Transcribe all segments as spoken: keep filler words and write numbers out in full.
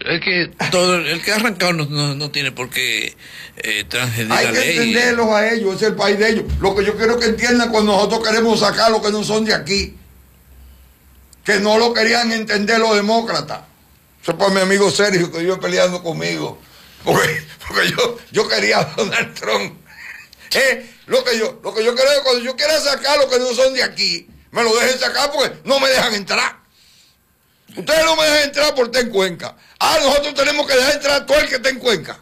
Es que todo el que ha arrancado no, no, no tiene por qué eh, transgredir Hay la que ley. entenderlos a ellos, es el país de ellos. Lo que yo quiero que entiendan cuando nosotros queremos sacar los que no son de aquí, que no lo querían entender los demócratas. Eso es para mi amigo Sergio, que vive peleando conmigo, porque, porque yo, yo quería a Donald Trump. Eh, lo que yo, lo que yo creo, cuando yo quiera sacar los que no son de aquí, me lo dejen sacar porque no me dejan entrar. Ustedes no me dejan entrar por estar en Cuenca. Ah, nosotros tenemos que dejar entrar todo el que esté en Cuenca.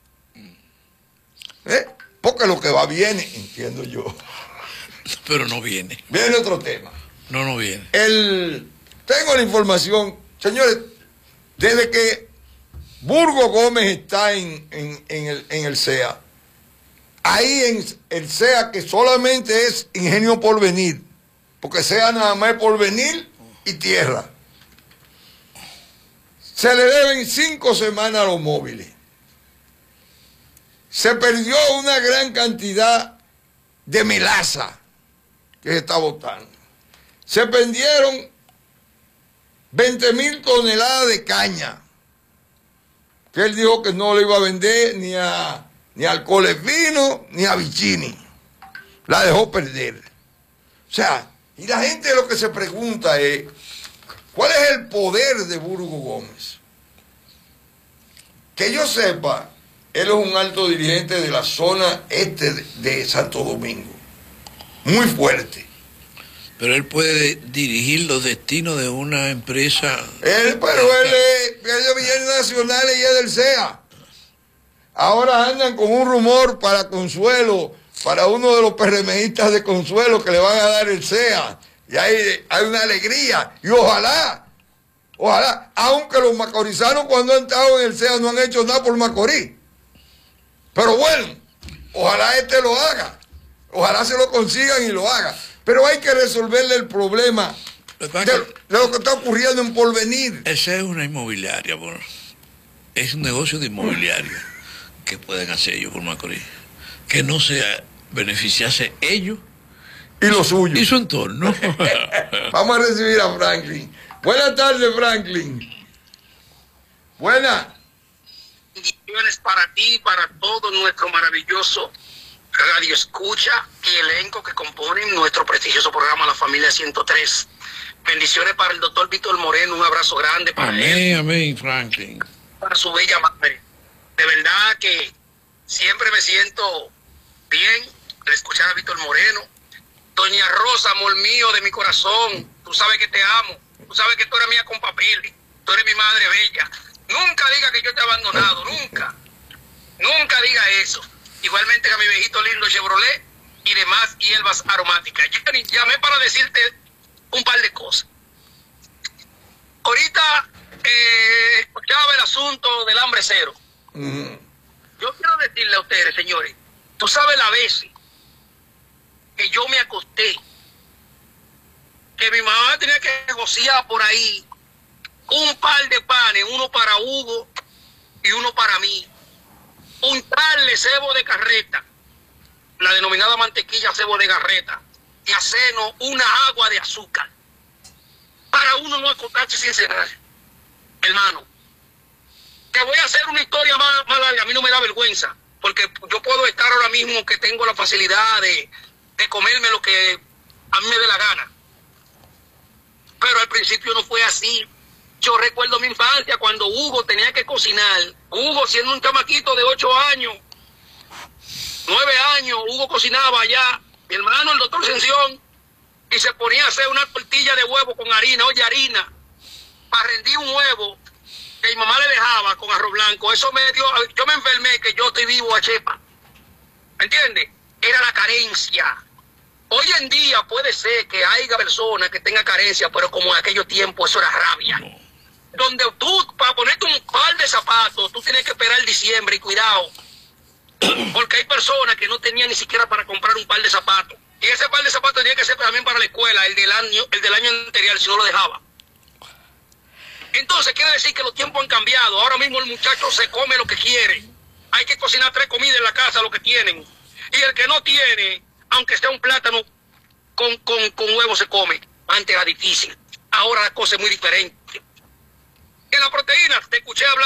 ¿Eh? Porque lo que va viene, entiendo yo. Pero no viene. Viene otro tema. No, no viene. El, tengo la información, señores, desde que Burgo Gómez está en, en, en, el, en el C E A, ahí en el C E A que solamente es Ingenio Porvenir, porque C E A nada más es Porvenir y tierra. Se le deben cinco semanas a los móviles. Se perdió una gran cantidad de melaza que se está botando. Se perdieron veinte mil toneladas de caña, que él dijo que no le iba a vender ni a ni a alcoholes finos ni a Vicini. La dejó perder. O sea, y la gente lo que se pregunta es, ¿cuál es el poder de Burgo Gómez? Que yo sepa, él es un alto dirigente de la zona este de, de Santo Domingo. Muy fuerte. Pero él puede dirigir los destinos de una empresa. Él, pero él es, él es de bienes nacionales y es del C E A. Ahora andan con un rumor para Consuelo, para uno de los PRMistas de Consuelo que le van a dar el C E A. Y hay, hay una alegría. Y ojalá, ojalá, aunque los macorizanos cuando han estado en el C E A no han hecho nada por Macorís. Pero bueno, ojalá este lo haga. Ojalá se lo consigan y lo haga. Pero hay que resolverle el problema de, de lo que está ocurriendo en Porvenir. Esa es una inmobiliaria, bueno, es un negocio de inmobiliaria que pueden hacer ellos por Macorís. Que no sea beneficiarse ellos y lo suyo. Y su entorno. Vamos a recibir a Franklin. Buenas tardes, Franklin. Buenas. Bendiciones para ti, para todo nuestro maravilloso radio escucha y elenco que componen nuestro prestigioso programa La Familia ciento tres. Bendiciones para el doctor Víctor Moreno, un abrazo grande para amén, él. Amén, Franklin. Para su bella madre. De verdad que siempre me siento bien al escuchar a Víctor Moreno. Doña Rosa, amor mío de mi corazón, tú sabes que te amo, tú sabes que tú eres mía con papeles, tú eres mi madre bella. Nunca diga que yo te he abandonado, nunca. Nunca diga eso. Igualmente a mi viejito lindo Chevrolet y demás hierbas aromáticas. Yo llamé para decirte un par de cosas. Ahorita eh, escuchaba el asunto del hambre cero. Uh-huh. Yo quiero decirle a ustedes, señores, tú sabes la vez que yo me acosté, que mi mamá tenía que negociar por ahí un par de panes, uno para Hugo y uno para mí. Untarle cebo de carreta, la denominada mantequilla cebo de carreta, y a seno una agua de azúcar, para uno no acostarse sin cenar. Hermano, te voy a hacer una historia más, más larga, a mí no me da vergüenza, porque yo puedo estar ahora mismo que tengo la facilidad de, de comerme lo que a mí me dé la gana, pero al principio no fue así. Yo recuerdo mi infancia cuando Hugo tenía que cocinar. Hugo siendo un chamaquito de ocho años, nueve años, Hugo cocinaba allá. Mi hermano, el doctor Sención, y se ponía a hacer una tortilla de huevo con harina, oye, harina, para rendir un huevo que mi mamá le dejaba con arroz blanco. Eso me dio, yo me enfermé que yo estoy vivo a chepa. ¿Entiendes? Era la carencia. Hoy en día puede ser que haya personas que tengan carencia, pero como en aquellos tiempos eso era rabia. Donde tú, para ponerte un par de zapatos, tú tienes que esperar diciembre, y cuidado, porque hay personas que no tenían ni siquiera para comprar un par de zapatos, y ese par de zapatos tenía que ser también para la escuela, el del año, el del año anterior, si no lo dejaba. Entonces quiere decir que los tiempos han cambiado. Ahora mismo el muchacho se come lo que quiere, hay que cocinar tres comidas en la casa, lo que tienen, y el que no tiene, aunque sea un plátano con, con, con huevo se come. Antes era difícil, ahora la cosa es muy diferente. En las proteínas, te escuché hablar